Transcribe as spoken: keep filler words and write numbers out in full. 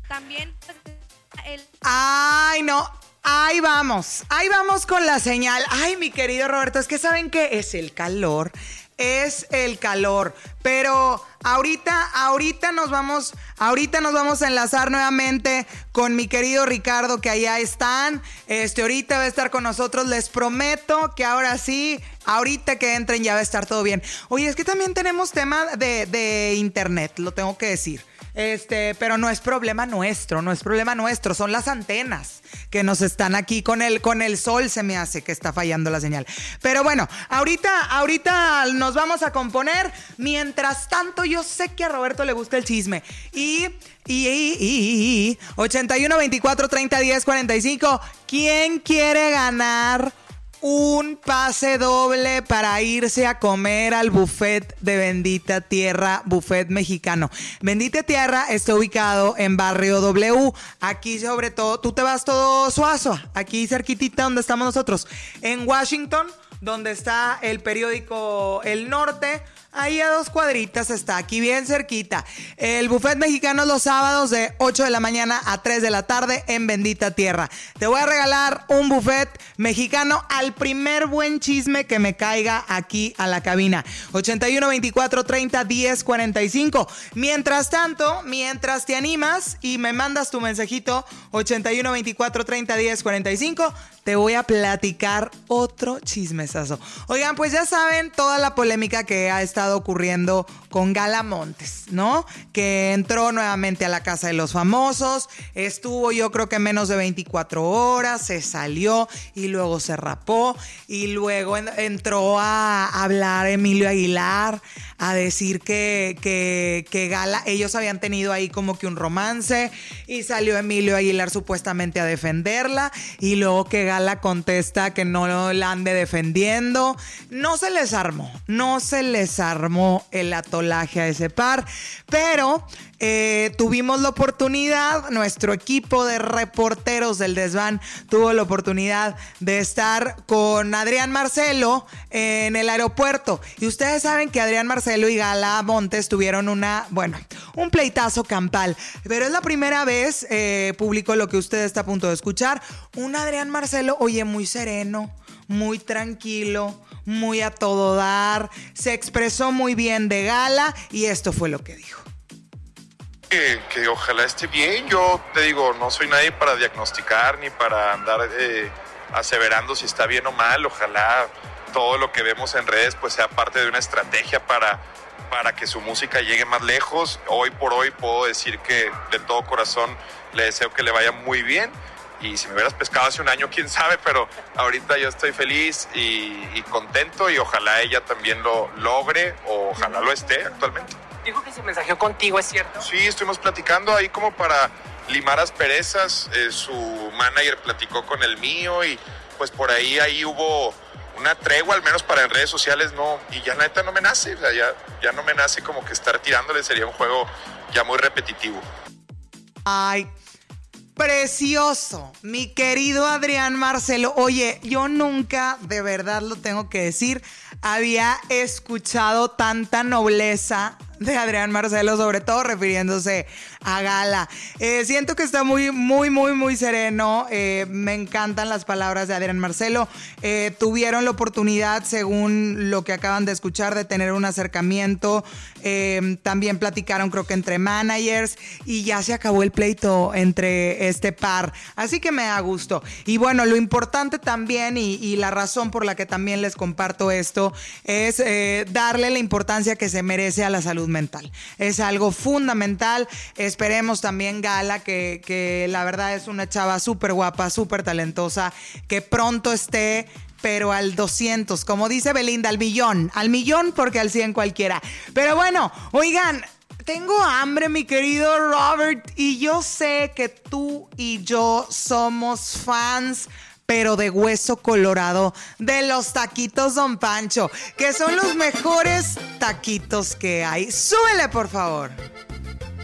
También pues, el... Ay, no. Ahí vamos. Ahí vamos con la señal. Ay, mi querido Roberto, es que ¿saben qué? Es el calor. Es el calor, pero ahorita, ahorita nos vamos, ahorita nos vamos a enlazar nuevamente con mi querido Ricardo, que allá están. Este, ahorita va a estar con nosotros. Les prometo que ahora sí, ahorita que entren ya va a estar todo bien. Oye, es que también tenemos tema de, de internet, lo tengo que decir. Este, pero no es problema nuestro, no es problema nuestro, son las antenas que nos están aquí con el, con el sol, se me hace que está fallando la señal. Pero bueno, ahorita, ahorita nos vamos a componer. Mientras tanto, yo sé que a Roberto le gusta el chisme. Y, y, y, y, y ochenta y uno, veinticuatro, treinta, diez, cuarenta y cinco. ¿Quién quiere ganar un pase doble para irse a comer al buffet de Bendita Tierra, buffet mexicano? Bendita Tierra está ubicado en Barrio W. Aquí sobre todo, tú te vas todo suazo, aquí cerquitita donde estamos nosotros. En Washington, donde está el periódico El Norte, ahí a dos cuadritas está, aquí bien cerquita. El buffet mexicano los sábados de ocho de la mañana a tres de la tarde en Bendita Tierra. Te voy a regalar un buffet mexicano al primer buen chisme que me caiga aquí a la cabina. ochenta y uno, veinticuatro, treinta, diez, cuarenta y cinco. Mientras tanto, mientras te animas y me mandas tu mensajito, ochenta y uno, veinticuatro, treinta, diez, cuarenta y cinco, te voy a platicar otro chismesazo. Oigan, pues ya saben toda la polémica que ha estado ocurriendo con Gala Montes, ¿no? Que entró nuevamente a la Casa de los Famosos, estuvo yo creo que menos de veinticuatro horas, se salió y luego se rapó y luego en, entró a hablar Emilio Aguilar, a decir que, que, que Gala, ellos habían tenido ahí como que un romance y salió Emilio Aguilar supuestamente a defenderla y luego que Gala contesta que no la ande defendiendo. No se les armó, no se les armó el atolaje a ese par, pero eh, tuvimos la oportunidad, nuestro equipo de reporteros del Desván tuvo la oportunidad de estar con Adrián Marcelo en el aeropuerto. Y ustedes saben que Adrián Marcelo y Gala Montes tuvieron una, bueno, un pleitazo campal. Pero es la primera vez, eh, público, lo que usted está a punto de escuchar, un Adrián Marcelo, oye, muy sereno, muy tranquilo, muy a todo dar, se expresó muy bien de Gala y esto fue lo que dijo. Que, que ojalá esté bien. Yo te digo, no soy nadie para diagnosticar ni para andar eh, aseverando si está bien o mal. Ojalá todo lo que vemos en redes pues sea parte de una estrategia para, para que su música llegue más lejos. Hoy por hoy puedo decir que de todo corazón le deseo que le vaya muy bien. Y si me hubieras pescado hace un año, quién sabe, pero ahorita yo estoy feliz y, y contento y ojalá ella también lo logre o ojalá lo esté actualmente. Dijo que se mensajeó contigo, ¿es cierto? Sí, estuvimos platicando ahí como para limar asperezas. Eh, su manager platicó con el mío y pues por ahí ahí hubo una tregua, al menos para en redes sociales, no, y ya neta no me nace, o sea, ya, ya no me nace como que estar tirándole, sería un juego ya muy repetitivo. Ay, precioso, mi querido Adrián Marcelo. Oye, yo nunca, de verdad lo tengo que decir, había escuchado tanta nobleza de Adrián Marcelo, sobre todo refiriéndose a Gala. Eh, siento que está muy, muy, muy, muy sereno. Eh, me encantan las palabras de Adrián Marcelo. Eh, tuvieron la oportunidad, según lo que acaban de escuchar, de tener un acercamiento. Eh, también platicaron, creo que entre managers, y ya se acabó el pleito entre este par. Así que me da gusto. Y bueno, lo importante también, y, y la razón por la que también les comparto esto, es eh, darle la importancia que se merece a la salud mental. Es algo fundamental. Esperemos también Gala, que, que la verdad es una chava súper guapa, súper talentosa, que pronto esté, pero al doscientos, como dice Belinda, al millón, al millón porque al cien cualquiera. Pero bueno, oigan, tengo hambre, mi querido Robert, y yo sé que tú y yo somos fans, pero de hueso colorado, de los taquitos Don Pancho, que son los mejores taquitos que hay. ¡Súbele, por favor!